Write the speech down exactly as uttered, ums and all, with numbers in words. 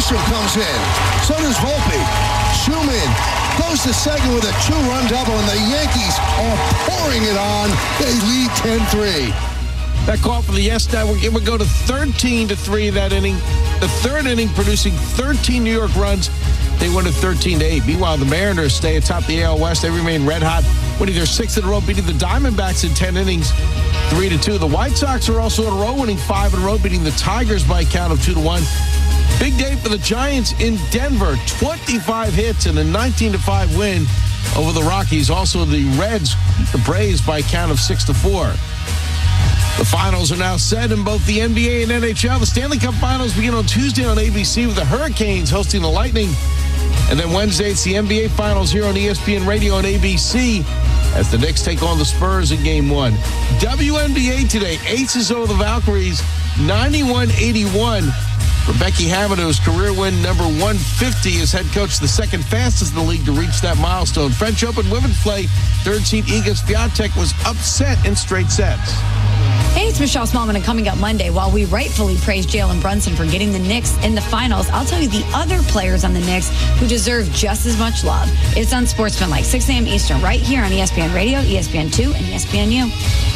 Backstrom comes in. So does Volpe. Schumann goes to second with a two-run double, and the Yankees are pouring it on. They lead ten three. That call for the Yes Network, it would go to thirteen to three that inning. The third inning producing thirteen New York runs. They win at thirteen to eight. Meanwhile, the Mariners stay atop the A L West. They remain red hot, winning their sixth in a row, beating the Diamondbacks in ten innings, three to two. The White Sox are also in a row, winning five in a row, beating the Tigers by a count of two to one. Big day for the Giants in Denver. twenty-five hits and a nineteen to five win over the Rockies. Also, the Reds, the Braves by a count of six to four. The finals are now set in both the N B A and N H L. The Stanley Cup Finals begin on Tuesday on A B C with the Hurricanes hosting the Lightning. And then Wednesday, it's the N B A Finals here on E S P N Radio and A B C as the Knicks take on the Spurs in Game one. W N B A today, Aces over the Valkyries, ninety-one eighty-one. For Becky Hammond's career win number one fifty as head coach, the second fastest in the league to reach that milestone. French Open women's play, third seed Iga Swiatek was upset in straight sets. Hey, it's Michelle Smallman, and coming up Monday, while we rightfully praise Jalen Brunson for getting the Knicks in the finals, I'll tell you the other players on the Knicks who deserve just as much love. It's Unsportsmanlike, six a.m. Eastern, right here on E S P N Radio, E S P N two, and E S P N U.